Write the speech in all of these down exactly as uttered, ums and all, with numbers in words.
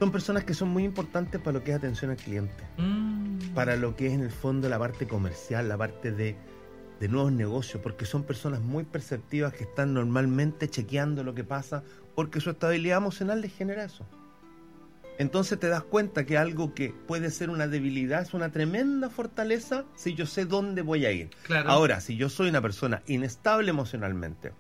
Son personas que son muy importantes para lo que es atención al cliente, mm. para lo que es en el fondo la parte comercial, la parte de, de nuevos negocios, porque son personas muy perceptivas que están normalmente chequeando lo que pasa, porque su estabilidad emocional les genera eso. Entonces te das cuenta que algo que puede ser una debilidad es una tremenda fortaleza si yo sé dónde voy a ir. Claro. Ahora, si yo soy una persona inestable emocionalmente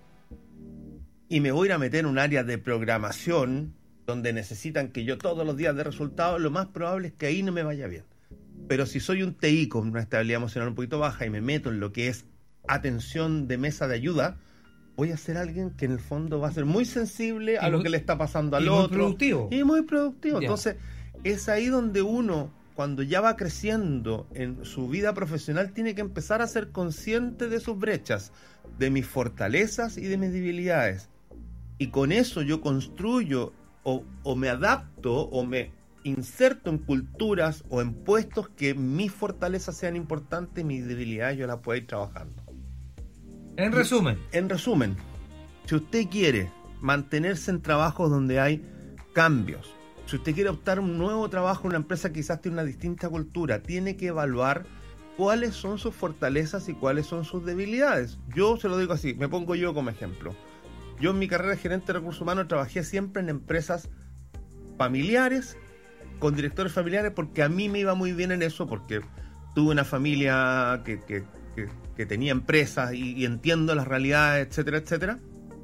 y me voy a ir a meter en un área de programación donde necesitan que yo todos los días dé resultados, lo más probable es que ahí no me vaya bien. Pero si soy un T I con una estabilidad emocional un poquito baja y me meto en lo que es atención de mesa de ayuda, voy a ser alguien que en el fondo va a ser muy sensible a y lo muy, que le está pasando al y otro. Muy productivo. Y muy productivo. Ya. Entonces, es ahí donde uno, cuando ya va creciendo en su vida profesional, tiene que empezar a ser consciente de sus brechas, de mis fortalezas y de mis debilidades. Y con eso yo construyo o, o me adapto o me inserto en culturas o en puestos que mis fortalezas sean importantes y mis debilidades yo las pueda ir trabajando. En resumen. En resumen, si usted quiere mantenerse en trabajos donde hay cambios, si usted quiere optar un nuevo trabajo en una empresa que quizás tiene una distinta cultura, tiene que evaluar cuáles son sus fortalezas y cuáles son sus debilidades. Yo se lo digo así, me pongo yo como ejemplo. Yo en mi carrera de gerente de recursos humanos trabajé siempre en empresas familiares, con directores familiares, porque a mí me iba muy bien en eso, porque tuve una familia que, que, que, que tenía empresas y, y entiendo las realidades, etcétera, etcétera.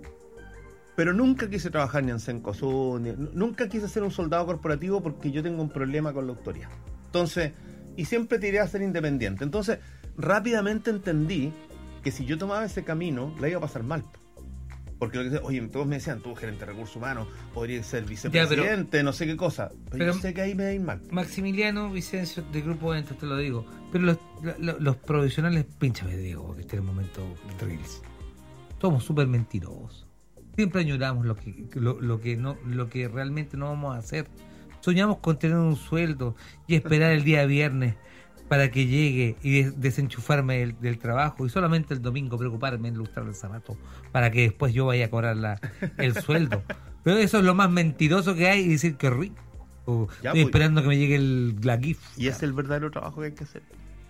Pero nunca quise trabajar ni en Cencosud, ni, nunca quise ser un soldado corporativo porque yo tengo un problema con la autoridad. Entonces, y siempre tiré a ser independiente. Entonces, rápidamente entendí que si yo tomaba ese camino, la iba a pasar mal. Porque lo que oye, todos me decían, tú gerente de recursos humanos, podrías ser vicepresidente, ya, pero, no sé qué cosa. Pero, pero yo sé que ahí me da ir mal. Maximiliano Vicencio, de Grupo Ventas, te lo digo. Pero los, los, los provisionales, pínchame, Diego, que este es el momento Reels. Somos súper mentirosos. Siempre añoramos lo que, lo, lo, que no, lo que realmente no vamos a hacer. Soñamos con tener un sueldo y esperar el día viernes para que llegue y des- desenchufarme del, del trabajo y solamente el domingo preocuparme en ilustrar el zapato para que después yo vaya a cobrar la, el sueldo. Pero eso es lo más mentiroso que hay, y decir que rico. Ya, estoy pues, esperando que me llegue el, la GIF. Y es el verdadero trabajo que hay que hacer.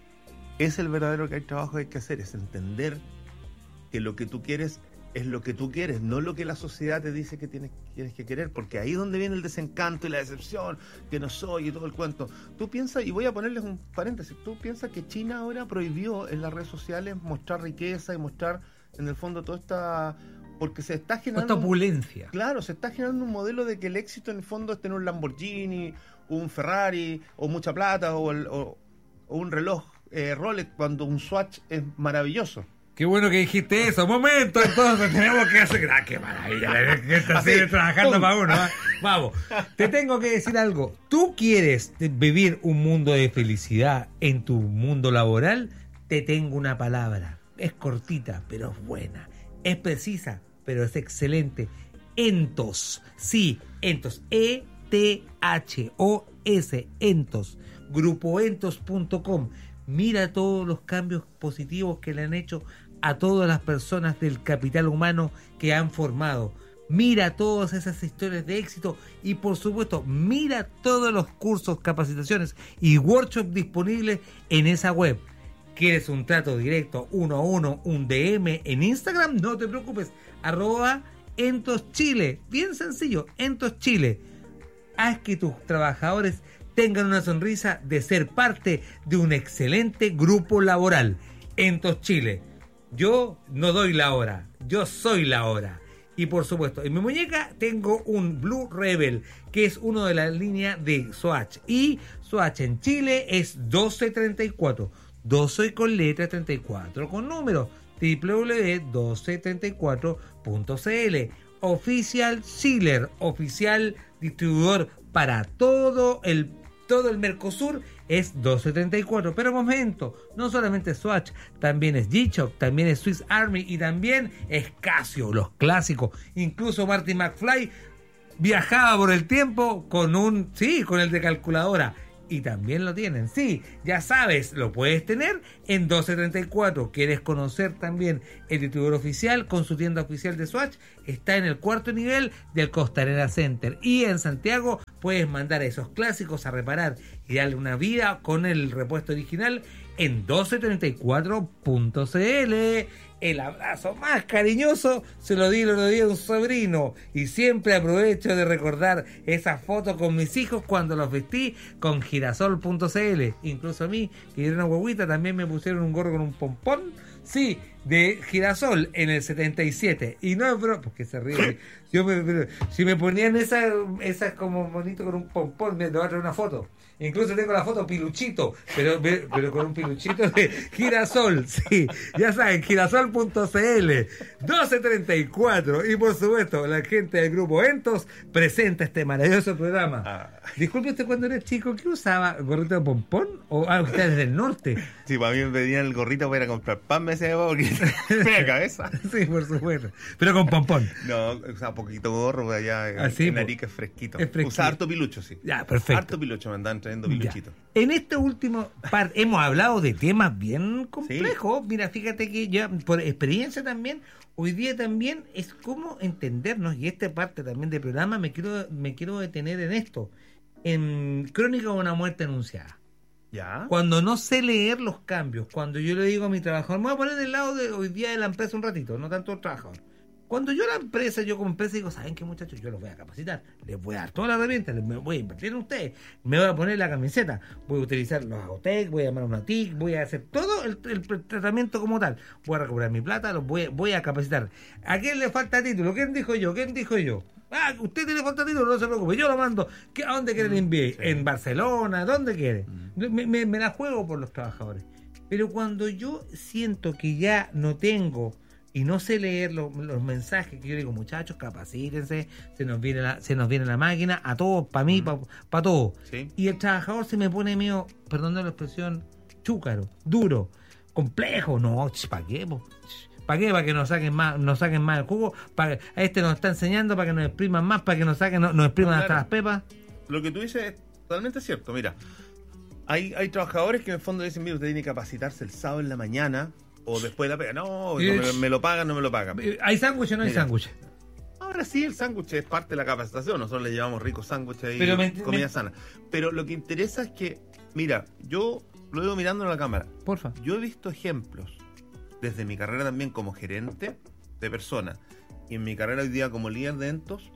Es el verdadero trabajo que hay que hacer, es entender que lo que tú quieres es lo que tú quieres, no lo que la sociedad te dice que tienes, tienes que querer, porque ahí es donde viene el desencanto y la decepción, que no soy y todo el cuento. Tú piensas, y voy a ponerles un paréntesis, tú piensas que China ahora prohibió en las redes sociales mostrar riqueza y mostrar en el fondo toda esta... porque se está generando... Esta opulencia. Claro, se está generando un modelo de que el éxito en el fondo es tener un Lamborghini, un Ferrari, o mucha plata, o, el, o, o un reloj eh, Rolex, cuando un Swatch es maravilloso. Qué bueno que dijiste eso. Momento, entonces tenemos que hacer... ¡Ah, qué maravilla! Esta sigue trabajando para uno. ¿eh? Vamos, te tengo que decir algo. ¿Tú quieres vivir un mundo de felicidad en tu mundo laboral? Te tengo una palabra. Es cortita, pero es buena. Es precisa, pero es excelente. Entos. Sí, Entos. E T H O S. Entos. grupo entos punto com. Mira todos los cambios positivos que le han hecho a todas las personas del capital humano que han formado. Mira todas esas historias de éxito y, por supuesto, mira todos los cursos, capacitaciones y workshops disponibles en esa web. ¿Quieres un trato directo, uno a uno, un D M en Instagram? No te preocupes. Arroba Entos Chile. Bien sencillo, Entos Chile. Haz que tus trabajadores tengan una sonrisa de ser parte de un excelente grupo laboral. Entos Chile. Yo no doy la hora, yo soy la hora. Y por supuesto, en mi muñeca tengo un Blue Rebel, que es uno de la línea de Swatch. Y Swatch en Chile es doce treinta y cuatro. doce con letra, treinta y cuatro con número. doble u doble u doble u punto doce treinta y cuatro punto c l. Oficial Sealer, oficial distribuidor para todo el todo el Mercosur, es doce treinta y cuatro. Pero momento, no solamente Swatch, también es G-Shock, también es Swiss Army y también es Casio, los clásicos. Incluso Marty McFly viajaba por el tiempo con un, sí, con el de calculadora. y también lo tienen. Sí, ya sabes, lo puedes tener en doce treinta y cuatro. ¿Quieres conocer también el distribuidor oficial con su tienda oficial de Swatch? Está en el cuarto nivel del Costanera Center. Y en Santiago puedes mandar a esos clásicos a reparar y darle una vida con el repuesto original en doce treinta y cuatro punto c l. El abrazo más cariñoso se lo di el otro día a un sobrino y siempre aprovecho de recordar esa foto con mis hijos cuando los vestí con girasol punto c l. Incluso a mí, que era una guaguita, también me pusieron un gorro con un pompón, sí, de girasol en el setenta y siete. Y no es broma, porque se ríe. Yo me, pero, si me ponían esas esa como bonito con un pompón, me te voy a traer una foto. Incluso tengo la foto piluchito, pero, pero con un piluchito de girasol, sí, ya saben, girasol punto c l, doce treinta y cuatro. Y por supuesto, la gente del grupo Entos presenta este maravilloso programa. Ah. Disculpe usted, cuando era chico, ¿qué usaba? ¿Gorrito de pompón? ¿O algo que está desde el norte? Sí, para mí me pedían el gorrito para ir a comprar pan, me decía, porque me da cabeza. Sí, por supuesto, pero con pompón. No, usaba poquito gorro, allá ¿Ah, sí, en Arica es fresquito. Es fresquito. Usaba harto pilucho, sí. Ya, perfecto. Harto pilucho, me andaban trayendo piluchito. Ya. En este último par hemos hablado de temas bien complejos. Sí. Mira, fíjate que ya por experiencia también, hoy día también es cómo entendernos, y esta parte también del programa me quiero, me quiero detener en esto. En Crónica de una muerte anunciada. ¿Ya? Cuando no sé leer los cambios, cuando yo le digo a mi trabajador, me voy a poner del lado de hoy día de la empresa un ratito, no tanto el trabajador. Cuando yo la empresa, yo como empresa digo, ¿saben qué, muchachos? Yo los voy a capacitar, les voy a dar todas las herramientas, les voy a invertir en ustedes, me voy a poner la camiseta, voy a utilizar los Agotec, voy a llamar a una T I C, voy a hacer todo el, el, el tratamiento como tal, voy a recuperar mi plata, los voy, voy a capacitar. ¿A quién le falta título? ¿Quién dijo yo? ¿Quién dijo yo? Ah, usted tiene falta título, no se preocupe, yo lo mando. ¿A dónde quiere el envíe? Sí. ¿En Barcelona? ¿Dónde quiere? Mm. Me, me, me la juego por los trabajadores. Pero cuando yo siento que ya no tengo y no sé leer lo, los mensajes, que yo digo, muchachos, capacítense, se nos viene la, se nos viene la máquina, a todos, para mí, mm. para pa todos. ¿Sí? Y el trabajador se me pone medio, perdón la expresión, chúcaro, duro, complejo. No, ¿para qué? ¿Para qué? Para que nos saquen más, nos saquen más el jugo. Para a este nos está enseñando para que nos expriman más, para que nos saquen, nos, nos expriman, claro, hasta las pepas. Lo que tú dices es totalmente cierto. Mira, hay, hay trabajadores que en el fondo dicen, mira, usted tiene que capacitarse el sábado en la mañana o después de la pega. No, no me, me lo pagan, no me lo pagan. ¿Hay sándwich o no hay sándwich? Ahora sí, el sándwich es parte de la capacitación. Nosotros le llevamos ricos sándwiches y me, comida me... sana. Pero lo que interesa es que, mira, yo lo digo mirando en la cámara. Porfa. Yo he visto ejemplos desde mi carrera también como gerente de personas y en mi carrera hoy día como líder de Entos,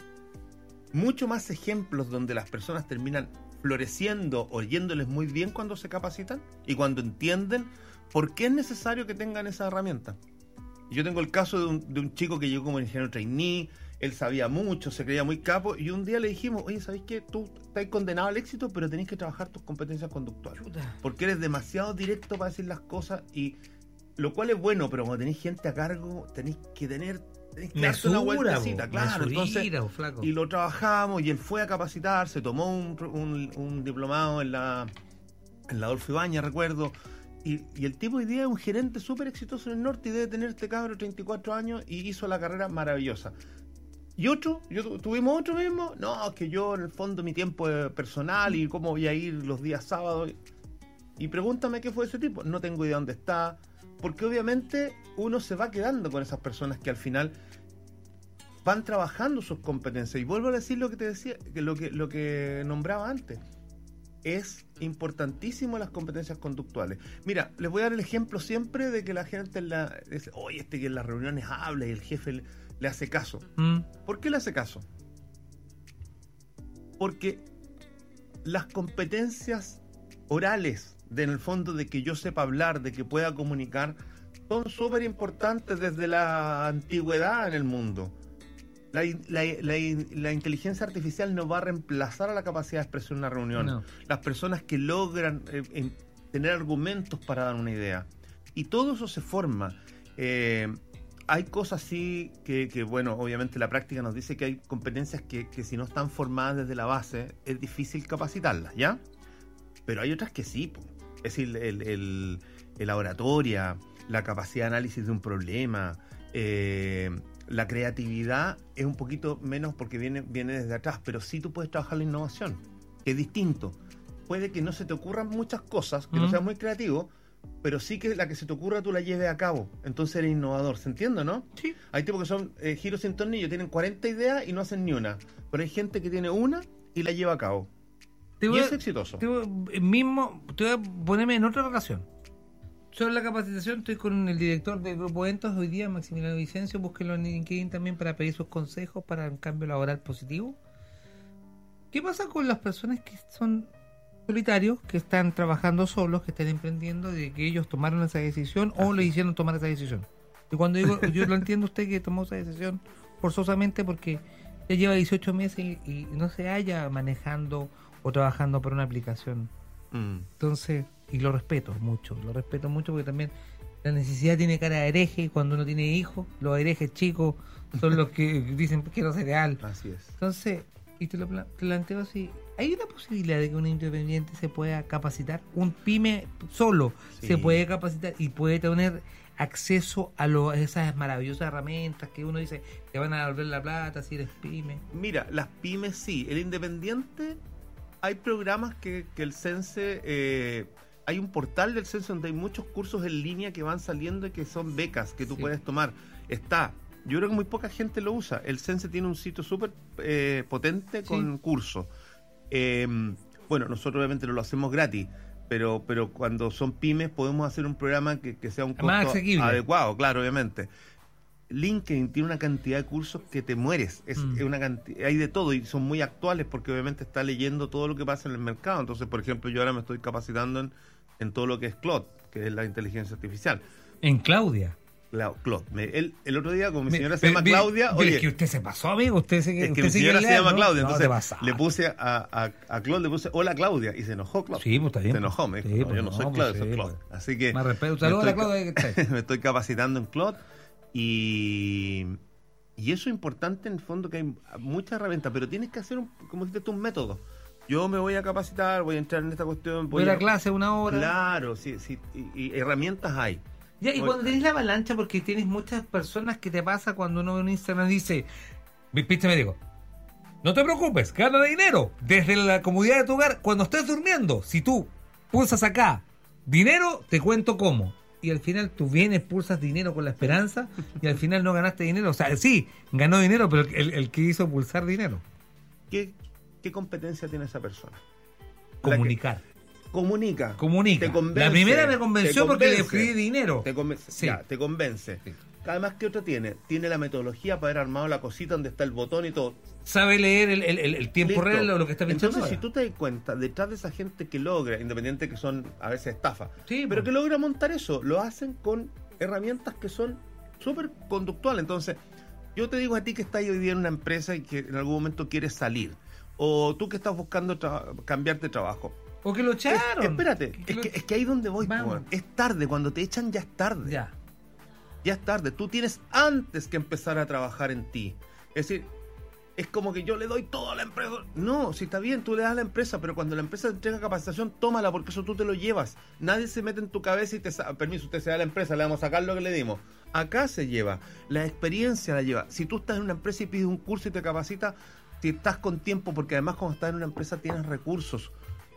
mucho más ejemplos donde las personas terminan floreciendo o yéndoles muy bien cuando se capacitan y cuando entienden por qué es necesario que tengan esa herramienta. Yo tengo el caso de un, de un chico que llegó como ingeniero trainee, él sabía mucho, se creía muy capo, y un día le dijimos, oye, ¿sabes qué? Tú estás condenado al éxito, pero tenés que trabajar tus competencias conductuales. Porque eres demasiado directo para decir las cosas, y lo cual es bueno, pero cuando tenéis gente a cargo, tenéis que tener... Tenés que darte una vueltecita, bo, claro. Entonces, bo, flaco. Y lo trabajamos, y él fue a capacitarse, tomó un, un, un diplomado en la, en la Adolfo Ibáñez, recuerdo. Y, y el tipo hoy día es un gerente súper exitoso en el norte y debe tener este cabro treinta y cuatro años y hizo la carrera maravillosa. Y otro, yo tuvimos otro mismo, no, es que yo en el fondo mi tiempo es personal y cómo voy a ir los días sábados. Y pregúntame qué fue ese tipo, no tengo idea dónde está, porque obviamente uno se va quedando con esas personas que al final van trabajando sus competencias. Y vuelvo a decir lo que te decía, que lo que, lo que nombraba antes. Es importantísimo las competencias conductuales. Mira, les voy a dar el ejemplo siempre de que la gente en la, dice, oye, este que en las reuniones habla y el jefe le, le hace caso. Mm. ¿Por qué le hace caso? Porque las competencias orales, de, en el fondo de que yo sepa hablar, de que pueda comunicar, son súper importantes desde la antigüedad en el mundo. La, la, la, la inteligencia artificial no va a reemplazar a la capacidad de expresión en una reunión. No. Las personas que logran eh, en, tener argumentos para dar una idea. Y todo eso se forma. Eh, hay cosas sí que, que, bueno, obviamente la práctica nos dice que hay competencias que, que si no están formadas desde la base, es difícil capacitarlas, ¿ya? Pero hay otras que sí, po. Es decir, el, el, el, la oratoria, la capacidad de análisis de un problema, eh, la creatividad es un poquito menos porque viene, viene desde atrás, pero sí tú puedes trabajar la innovación, que es distinto. puede que no se te ocurran muchas cosas, que Mm. no seas muy creativo, pero sí que la que se te ocurra tú la lleves a cabo. Entonces eres innovador, ¿se entiende, no? Sí. Hay tipos que son eh, giros sin tornillo, tienen cuarenta ideas y no hacen ni una. Pero hay gente que tiene una y la lleva a cabo. Te Y voy a- es exitoso. te voy a- mismo, te voy a ponerme en otra relación. Sobre la capacitación, estoy con el director del Grupo Eventos hoy día, Maximiliano Vicencio. Búsquenlo en LinkedIn también para pedir sus consejos para un cambio laboral positivo. ¿Qué pasa con las personas que son solitarios, que están trabajando solos, que están emprendiendo, de que ellos tomaron esa decisión o le hicieron tomar esa decisión? Y cuando digo, yo lo entiendo usted que tomó esa decisión forzosamente porque ya lleva dieciocho meses y, y no se halla manejando o trabajando por una aplicación. Mm. Entonces, y lo respeto mucho, lo respeto mucho porque también la necesidad tiene cara de hereje y cuando uno tiene hijos, los herejes chicos son los que dicen quiero cereal. Así es. Entonces, y te lo pla- planteo así, ¿hay una posibilidad de que un independiente se pueda capacitar? Un pyme solo Sí. se puede capacitar y puede tener acceso a, lo, a esas maravillosas herramientas que uno dice que van a devolver la plata si eres pyme. Mira, las pymes sí. El independiente, hay programas que, que el Sense, eh, hay un portal del Sense donde hay muchos cursos en línea que van saliendo y que son becas que tú Sí. puedes tomar. Está, yo creo que muy poca gente lo usa. El Sense tiene un sitio súper eh, potente con Sí. cursos. Eh, bueno, nosotros obviamente no lo hacemos gratis, pero pero cuando son pymes podemos hacer un programa que, que sea un costo Más asequible. adecuado, claro, obviamente. LinkedIn tiene una cantidad de cursos que te mueres. Es, Mm. es una canti- hay de todo y son muy actuales porque obviamente está leyendo todo lo que pasa en el mercado. Entonces, por ejemplo, yo ahora me estoy capacitando en, en todo lo que es Claude, que es la inteligencia artificial. En Claudia. Cla- Claude. Me- el, el otro día, como mi Me- señora se ve- llama ve- Claudia, ve oye, que usted se pasó, amigo. Usted se, es que usted mi sigue señora se leal, llama ¿no? Claudia, No, te entonces pasaste. le puse a, a, a Claude, le puse hola Claudia y se enojó Claude. Sí, pues está bien. Se enojó, me dijo, Sí, no, pues yo no, no, soy pues Claudia, sí, soy Claude. pues. Así que Más respeto. me Saludos a la estoy Claudia que está ahí. me estoy capacitando en Claude y, y eso es importante en el fondo, que hay muchas herramientas, pero tienes que hacer, un, como dijiste tú, un método. Yo me voy a capacitar, voy a entrar en esta cuestión. Voy Voy a a la clase una hora. Claro, sí, sí, y, y herramientas hay. Ya, y Voy- cuando tenés la avalancha, porque tienes muchas personas que te pasa cuando uno ve un Instagram y dice, mi pinche médico, no te preocupes, gana dinero desde la comodidad de tu hogar cuando estés durmiendo. Si tú pulsas acá dinero, te cuento cómo. Y al final tú vienes, pulsas dinero con la esperanza y al final no ganaste dinero. O sea, sí, ganó dinero, pero el, el que hizo pulsar dinero. ¿Qué, qué competencia tiene esa persona? Comunicar. Comunica. Comunica. Te convence, La primera me convenció te porque le convence. escribí dinero. Te convence. Sí. Ya, te convence. Sí. Además, ¿qué otra tiene? Tiene la metodología para haber armado la cosita donde está el botón y todo. Sabe leer el, el- el- el tiempo Listo. real o lo que está pensando. Entonces, si ahora. tú te das cuenta, detrás de esa gente que logra, independiente que son a veces estafa, Sí, pero pues. que logra montar eso, lo hacen con herramientas que son súper conductuales. Entonces, yo te digo a ti que estás hoy día en una empresa y que en algún momento quieres salir, o tú que estás buscando tra- cambiarte de trabajo. O que lo Es- echaron. espérate, Que- que es lo- que, es que ahí donde voy, Vamos. po, es tarde, cuando te echan ya es tarde. Ya. Ya es tarde, tú tienes antes que empezar a trabajar en ti. Es decir, es como que yo le doy todo a la empresa. No, si está bien, tú le das a la empresa, pero cuando la empresa te entrega capacitación, tómala, porque eso tú te lo llevas. Nadie se mete en tu cabeza y te sa- permiso, usted se da a la empresa, le vamos a sacar lo que le dimos. Acá se lleva, la experiencia la lleva. Si tú estás en una empresa y pides un curso y te capacitas, si estás con tiempo, porque además cuando estás en una empresa tienes recursos.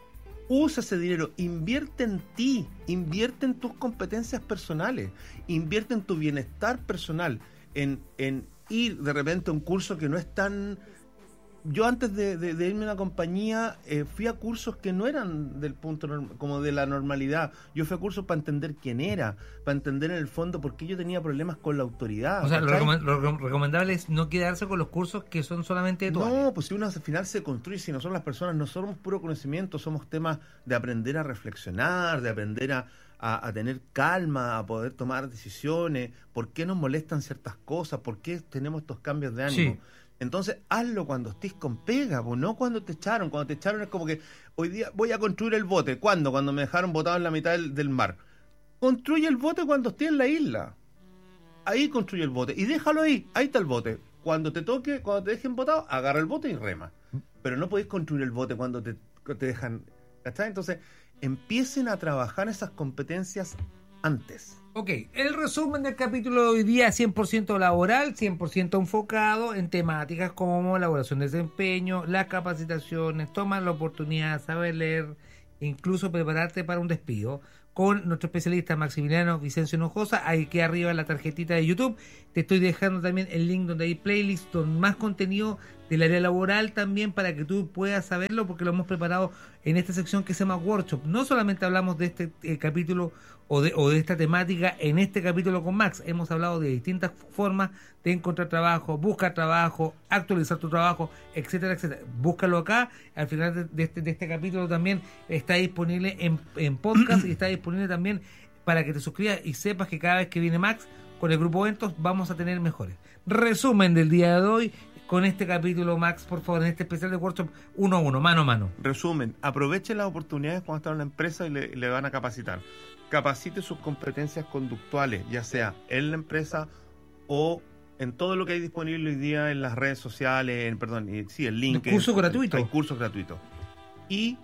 Usa ese dinero, invierte en ti, invierte en tus competencias personales, invierte en tu bienestar personal, en, en ir de repente a un curso que no es tan... Yo antes de, de- de irme a una compañía eh, fui a cursos que no eran del punto norm- como de la normalidad. Yo fui a cursos para entender quién era, para entender en el fondo por qué yo tenía problemas con la autoridad. O sea, lo, ¿cachai? recom- lo recom- recomendable es no quedarse con los cursos que son solamente de tu área. No, pues si uno al final se construye, si nosotros las personas no somos puro conocimiento, somos temas de aprender a reflexionar, de aprender a, a- a tener calma, a poder tomar decisiones, por qué nos molestan ciertas cosas, por qué tenemos estos cambios de ánimo. Sí. Entonces, hazlo cuando estés con pega, pues no cuando te echaron. Cuando te echaron es como que hoy día voy a construir el bote. ¿Cuándo? Cuando me dejaron botado en la mitad del, del mar. Construye el bote cuando estés en la isla. Ahí construye el bote y déjalo ahí. Ahí está el bote. Cuando te toque, cuando te dejen botado, agarra el bote y rema. Pero no podéis construir el bote cuando te, te dejan. ¿Cachai? Entonces, empiecen a trabajar esas competencias antes. Ok, el resumen del capítulo de hoy día es cien por ciento laboral, cien por ciento enfocado en temáticas como elaboración de desempeño, las capacitaciones, tomar la oportunidad, saber leer incluso prepararte para un despido, con nuestro especialista Maximiliano Vicencio Hinojosa. Aquí arriba en la tarjetita de YouTube te estoy dejando también el link donde hay playlists con más contenido del área laboral también, para que tú puedas saberlo, porque lo hemos preparado en esta sección que se llama Workshop. No solamente hablamos de este eh, capítulo o de, o de esta temática en este capítulo con Max, hemos hablado de distintas formas de encontrar trabajo, buscar trabajo, actualizar tu trabajo, etcétera, etcétera. Búscalo acá. Al final de, de, este, de este capítulo también está disponible en, en podcast y está disponible también para que te suscribas y sepas que cada vez que viene Max con el grupo Eventos vamos a tener mejores. Resumen del día de hoy con este capítulo, Max, por favor, en este especial de Workshop uno a uno, mano a mano. Resumen, aproveche las oportunidades cuando está en una empresa y le, le van a capacitar. Capacite sus competencias conductuales, ya sea en la empresa o en todo lo que hay disponible hoy día en las redes sociales, en, perdón, sí, en LinkedIn. Cursos gratuitos. Hay cursos gratuitos. Y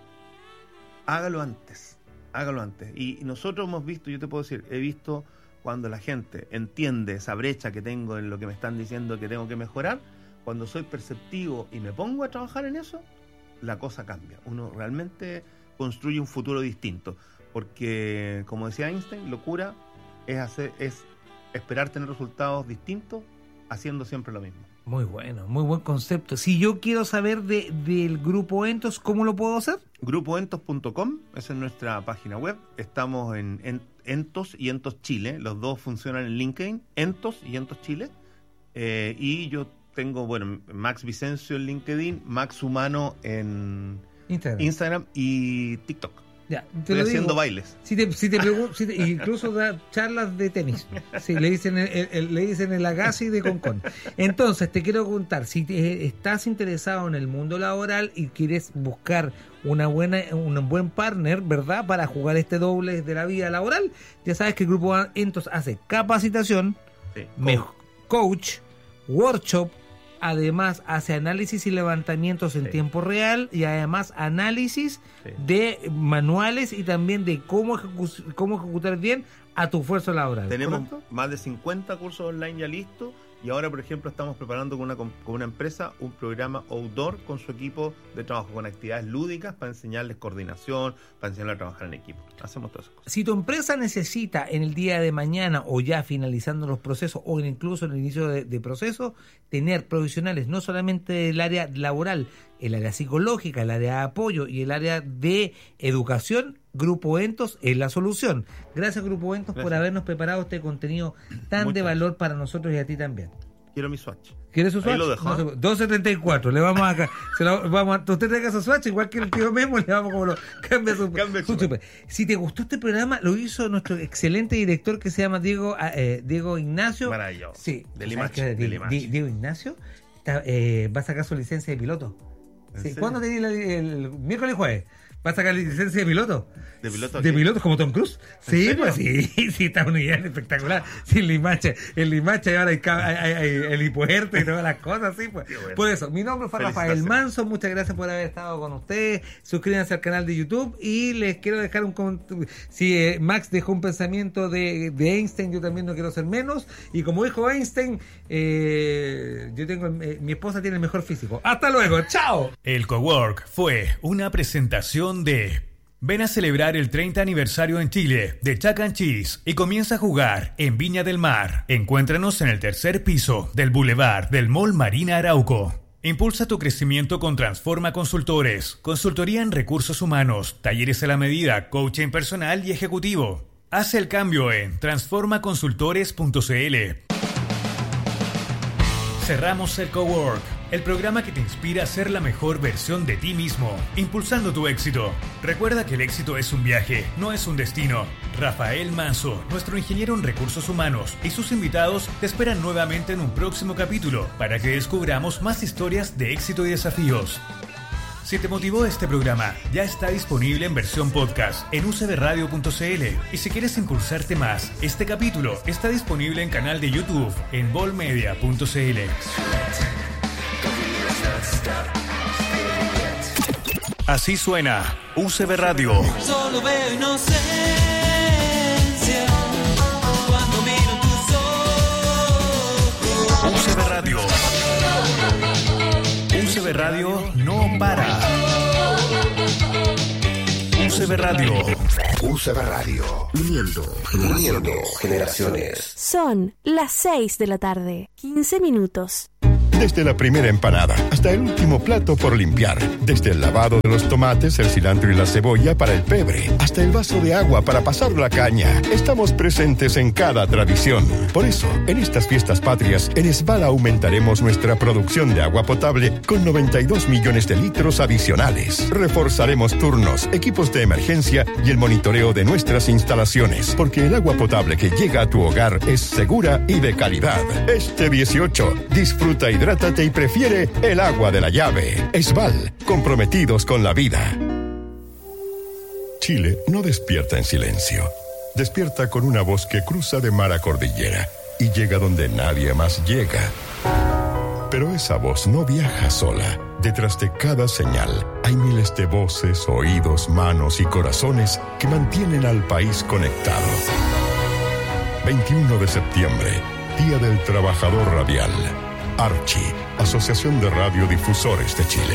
hágalo antes, hágalo antes. Y nosotros hemos visto, yo te puedo decir, he visto cuando la gente entiende esa brecha que tengo en lo que me están diciendo que tengo que mejorar. Cuando soy perceptivo y me pongo a trabajar en eso, la cosa cambia. Uno realmente construye un futuro distinto. Porque, como decía Einstein, locura es hacer, es esperar tener resultados distintos haciendo siempre lo mismo. Muy bueno, muy buen concepto. Si yo quiero saber de, del Grupo Entos, ¿cómo lo puedo hacer? grupo entos punto com, esa es nuestra página web. Estamos en, en Entos y Entos Chile. Los dos funcionan en LinkedIn, Entos y Entos Chile. Eh, y yo tengo, bueno, Max Vicencio en LinkedIn, Max Humano en Instagram, Instagram y TikTok. Ya, te Estoy lo haciendo digo, bailes. Si te, si te pregunto, si te, incluso da charlas de tenis. Sí, le dicen el, el, el, le dicen el Agassi de Concón. Entonces, te quiero preguntar, si te, estás interesado en el mundo laboral y quieres buscar una buena, un buen partner, ¿verdad? Para jugar este doble de la vida laboral, ya sabes que el Grupo Entos hace capacitación, sí, coach. coach, workshop. Además hace análisis y levantamientos en sí. tiempo real, y además análisis sí. de manuales y también de cómo, ejecu- cómo ejecutar bien a tu esfuerzo laboral. Tenemos ¿correcto? Más de cincuenta cursos online ya listos, y ahora, por ejemplo, estamos preparando con una, con una empresa un programa outdoor con su equipo de trabajo, con actividades lúdicas para enseñarles coordinación, para enseñarles a trabajar en equipo. Hacemos todas esas cosas. Si tu empresa necesita en el día de mañana, o ya finalizando los procesos, o incluso en el inicio de, de proceso, tener profesionales no solamente del área laboral, el área psicológica, el área de apoyo y el área de educación, Grupo Entos es la solución. Gracias, Grupo Entos, gracias por habernos preparado este contenido tan Muchas de valor para nosotros y a ti también. Quiero mi Swatch. ¿Quieres su Swatch? Ahí lo dejo. No, dos setenta y cuatro, le vamos acá. Se lo, vamos a, usted tenga su Swatch, igual que el tío Memo, le vamos como lo cambia su, cambia su super. Si te gustó este programa, lo hizo nuestro excelente director que se llama Diego eh, Diego Ignacio. Maravilloso. Sí, de Limache. Diego Ignacio está, eh, va a sacar su licencia de piloto. Sí. ¿Cuándo tenía el, el miércoles y jueves? ¿Va a sacar la licencia de piloto? ¿De piloto? ¿De piloto como Tom Cruise? Sí, pues sí, sí, está una idea espectacular. Sí, en Limache, en Limache ahora hay, hay, hay, hay el hipuerto y todas las cosas, sí, pues. Bueno. Por eso, mi nombre fue Rafael Manso, muchas gracias por haber estado con ustedes. Suscríbanse al canal de YouTube y les quiero dejar un... Si eh, Max dejó un pensamiento de, de Einstein, yo también no quiero ser menos. Y como dijo Einstein, eh, yo tengo, eh, mi esposa tiene el mejor físico. ¡Hasta luego! ¡Chao! El Cowork fue una presentación de ven a celebrar el treinta aniversario en Chile de Chuck and Cheese y comienza a jugar en Viña del Mar. Encuéntranos en el tercer piso del Boulevard del Mall Marina Arauco. Impulsa tu crecimiento con Transforma Consultores, consultoría en recursos humanos, talleres a la medida, coaching personal y ejecutivo. Haz el cambio en transforma consultores punto c l. Cerramos el Cowork, el programa que te inspira a ser la mejor versión de ti mismo, impulsando tu éxito. Recuerda que el éxito es un viaje, no es un destino. Rafael Manso, nuestro ingeniero en recursos humanos, y sus invitados te esperan nuevamente en un próximo capítulo para que descubramos más historias de éxito y desafíos. Si te motivó este programa, ya está disponible en versión podcast en u c b radio punto c l. Y si quieres impulsarte más, este capítulo está disponible en canal de YouTube en bolmedia punto c l. Así suena U C B Radio. Solo veo inocencia cuando miro tus ojos. U C B Radio. U C B Radio no para. U C U C B Radio. U C B Radio. Uniendo, uniendo generaciones. Son las seis de la tarde, quince minutos. Desde la primera empanada hasta el último plato por limpiar. Desde el lavado de los tomates, el cilantro y la cebolla para el pebre, hasta el vaso de agua para pasar la caña. Estamos presentes en cada tradición. Por eso, en estas fiestas patrias, en Esbal aumentaremos nuestra producción de agua potable con noventa y dos millones de litros adicionales. Reforzaremos turnos, equipos de emergencia y el monitoreo de nuestras instalaciones, porque el agua potable que llega a tu hogar es segura y de calidad. Este dieciocho, disfruta y hidrátate y prefiere el agua de la llave. Esbal, comprometidos con la vida. Chile no despierta en silencio. Despierta con una voz que cruza de mar a cordillera y llega donde nadie más llega. Pero esa voz no viaja sola. Detrás de cada señal hay miles de voces, oídos, manos y corazones que mantienen al país conectado. veintiuno de septiembre, Día del Trabajador Radial. Archi, Asociación de Radiodifusores de Chile.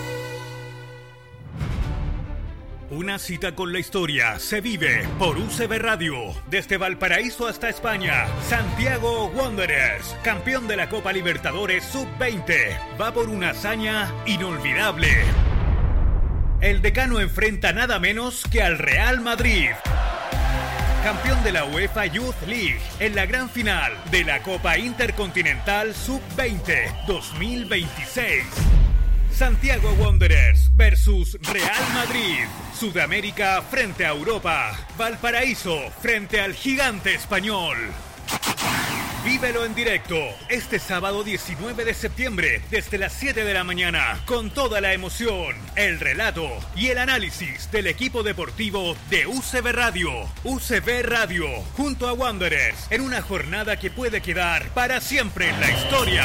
Una cita con la historia se vive por U C B Radio. Desde Valparaíso hasta España, Santiago Wanderers, campeón de la Copa Libertadores sub veinte, va por una hazaña inolvidable. El decano enfrenta nada menos que al Real Madrid, campeón de la UEFA Youth League, en la gran final de la Copa Intercontinental sub veinte dos mil veintiséis. Santiago Wanderers versus Real Madrid. Sudamérica frente a Europa. Valparaíso frente al gigante español. Vívelo en directo este sábado diecinueve de septiembre desde las siete de la mañana con toda la emoción, el relato y el análisis del equipo deportivo de U C B Radio. U C B Radio junto a Wanderers en una jornada que puede quedar para siempre en la historia.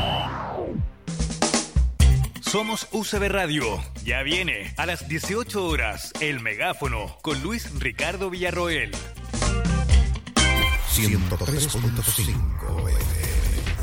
Somos U C B Radio. Ya viene a las dieciocho horas El Megáfono con Luis Ricardo Villarroel. ciento tres punto cinco F M.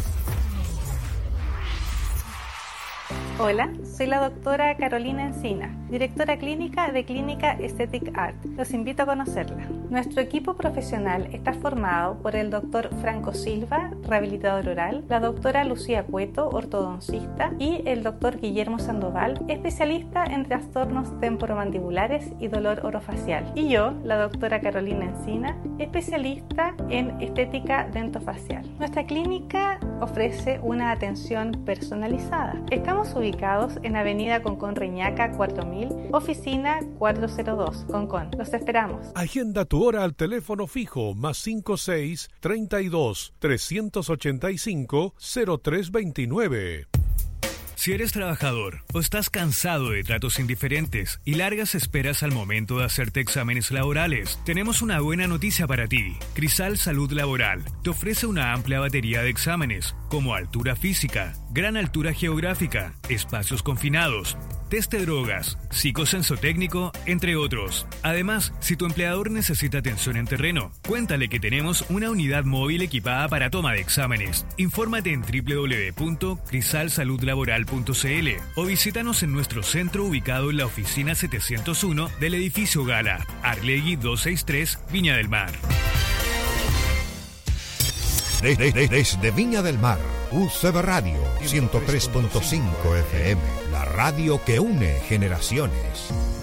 Hola, soy la doctora Carolina Encina, directora clínica de Clínica Aesthetic Art. Los invito a conocerla. Nuestro equipo profesional está formado por el doctor Franco Silva, rehabilitador oral, la doctora Lucía Cueto, ortodoncista, y el doctor Guillermo Sandoval, especialista en trastornos temporomandibulares y dolor orofacial. Y yo, la doctora Carolina Encina, especialista en estética dentofacial. Nuestra clínica ofrece una atención personalizada. Estamos ubicados en Avenida Concón Reñaca cuatro mil, oficina cuatrocientos dos, Concón. Los esperamos. Agenda tu hora al teléfono fijo más cinco seis, treinta y dos, trescientos ochenta y cinco, cero tres veintinueve. Si eres trabajador o estás cansado de tratos indiferentes y largas esperas al momento de hacerte exámenes laborales, tenemos una buena noticia para ti. Crisal Salud Laboral te ofrece una amplia batería de exámenes, como altura física, gran altura geográfica, espacios confinados, test de drogas, psicosensotécnico, entre otros. Además, si tu empleador necesita atención en terreno, cuéntale que tenemos una unidad móvil equipada para toma de exámenes. Infórmate en doble u doble u doble u punto crisal salud laboral punto c l o visítanos en nuestro centro ubicado en la oficina setecientos uno del edificio Gala, Arlegui doscientos sesenta y tres, Viña del Mar. Desde Viña del Mar, U C B Radio ciento tres punto cinco F M, la radio que une generaciones.